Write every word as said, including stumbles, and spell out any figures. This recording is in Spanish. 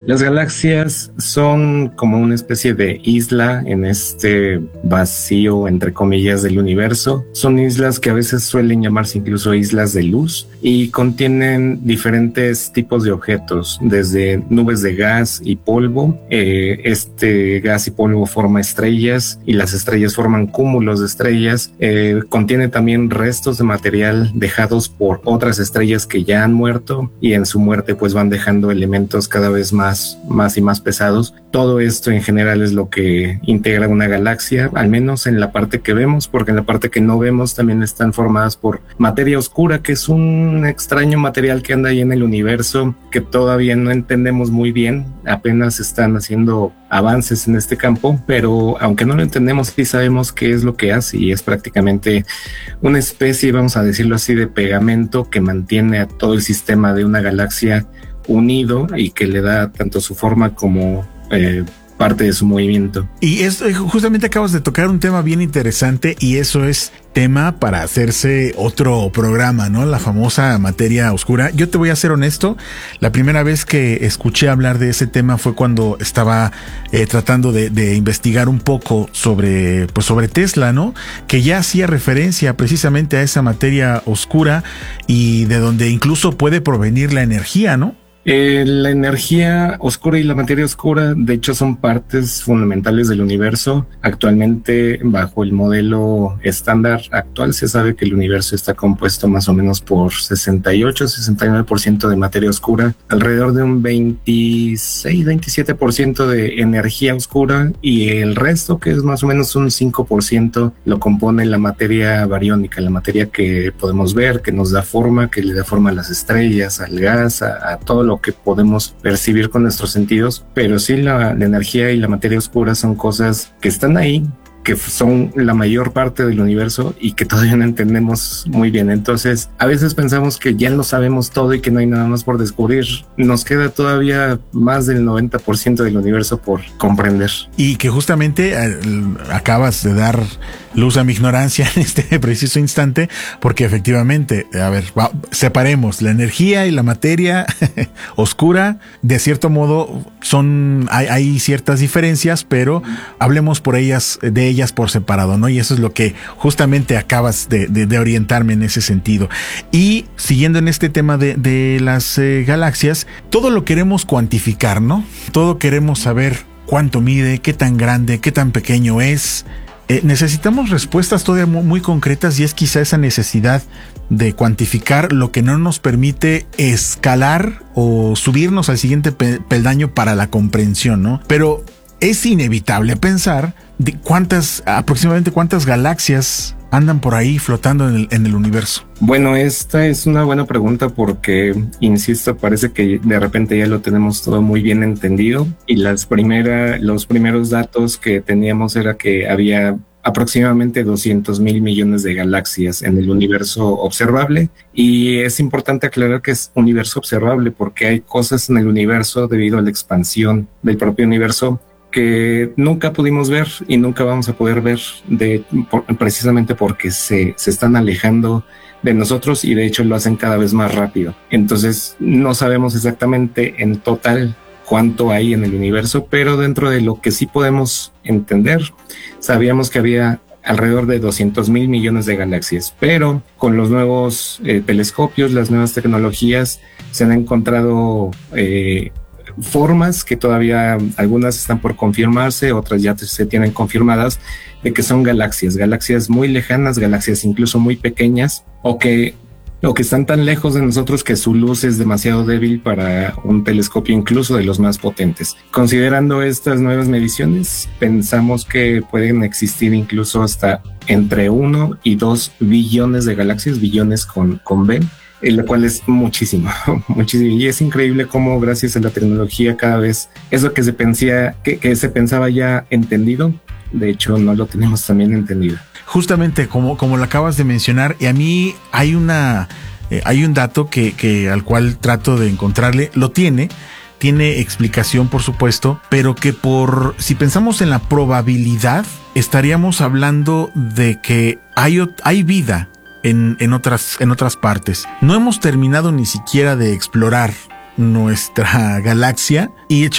Las galaxias son como una especie de isla en este vacío, entre comillas, del universo. Son islas que a veces suelen llamarse incluso islas de luz y contienen diferentes tipos de objetos, desde nubes de gas y polvo. Eh, este gas y polvo forma estrellas y las estrellas forman cúmulos de estrellas. Eh, contiene también restos de material dejados por otras estrellas que ya han muerto y en su muerte pues van dejando elementos cada vez más más y más pesados. Todo esto en general es lo que integra una galaxia, al menos en la parte que vemos, porque en la parte que no vemos también están formadas por materia oscura, que es un extraño material que anda ahí en el universo que todavía no entendemos muy bien. Apenas están haciendo avances en este campo, pero aunque no lo entendemos, sí sabemos qué es lo que hace, y es prácticamente una especie, vamos a decirlo así, de pegamento que mantiene a todo el sistema de una galaxia unido y que le da tanto su forma como eh, parte de su movimiento. Y es, justamente acabas de tocar un tema bien interesante, y eso es tema para hacerse otro programa, ¿no? La famosa materia oscura. Yo te voy a ser honesto, la primera vez que escuché hablar de ese tema fue cuando estaba eh, tratando de, de investigar un poco sobre, pues sobre Tesla, ¿no? Que ya hacía referencia precisamente a esa materia oscura y de donde incluso puede provenir la energía, ¿no? Eh, la energía oscura y la materia oscura, de hecho, son partes fundamentales del universo. Actualmente, bajo el modelo estándar actual, se sabe que el universo está compuesto más o menos por sesenta y ocho, sesenta y nueve por ciento de materia oscura, alrededor de un veintiséis, veintisiete por ciento de energía oscura, y el resto, que es más o menos un cinco por ciento, lo compone la materia bariónica, la materia que podemos ver, que nos da forma, que le da forma a las estrellas, al gas, a, a todo lo que podemos percibir con nuestros sentidos. Pero sí, la, la energía y la materia oscura son cosas que están ahí, que son la mayor parte del universo y que todavía no entendemos muy bien. Entonces, a veces pensamos que ya lo sabemos todo y que no hay nada más por descubrir. Nos queda todavía más del noventa por ciento del universo por comprender. Y que justamente eh, acabas de dar luz a mi ignorancia en este preciso instante, porque efectivamente, a ver, va, separemos la energía y la materia oscura. De cierto modo, son hay, hay ciertas diferencias, pero hablemos por ellas, de ellas por separado, ¿no? Y eso es lo que justamente acabas de, de, de orientarme en ese sentido. Y siguiendo en este tema de, de las eh, galaxias, todo lo queremos cuantificar, ¿no? Todo queremos saber cuánto mide, qué tan grande, qué tan pequeño es. Eh, necesitamos respuestas todavía muy, muy concretas, y es quizá esa necesidad de cuantificar lo que no nos permite escalar o subirnos al siguiente pe- peldaño para la comprensión, ¿no? Pero es inevitable pensar de cuántas, aproximadamente cuántas galaxias andan por ahí flotando en el, en el universo. Bueno, esta es una buena pregunta porque, insisto, parece que de repente ya lo tenemos todo muy bien entendido, y las primera, los primeros datos que teníamos era que había aproximadamente doscientos mil millones de galaxias en el universo observable. Y es importante aclarar que es universo observable porque hay cosas en el universo, debido a la expansión del propio universo, que nunca pudimos ver y nunca vamos a poder ver, de, por, precisamente porque se, se están alejando de nosotros, y de hecho lo hacen cada vez más rápido. Entonces no sabemos exactamente en total cuánto hay en el universo, pero dentro de lo que sí podemos entender, sabíamos que había alrededor de doscientos mil millones de galaxias, pero con los nuevos eh, telescopios, las nuevas tecnologías, se han encontrado eh, formas que todavía algunas están por confirmarse, otras ya se tienen confirmadas, de que son galaxias, galaxias muy lejanas, galaxias incluso muy pequeñas, o que, o que están tan lejos de nosotros que su luz es demasiado débil para un telescopio incluso de los más potentes. Considerando estas nuevas mediciones, pensamos que pueden existir incluso hasta entre uno y dos billones de galaxias, billones con, con B, lo cual es muchísimo, muchísimo. Y es increíble cómo gracias a la tecnología cada vez eso que se pensía, que, que se pensaba ya entendido, de hecho no lo tenemos también entendido. Justamente como, como lo acabas de mencionar, y a mí hay una eh, hay un dato que, que al cual trato de encontrarle, lo tiene, tiene explicación por supuesto, pero que por, si pensamos en la probabilidad, estaríamos hablando de que hay, hay vida En, en otras en otras partes. No hemos terminado ni siquiera de explorar nuestra galaxia, y hecho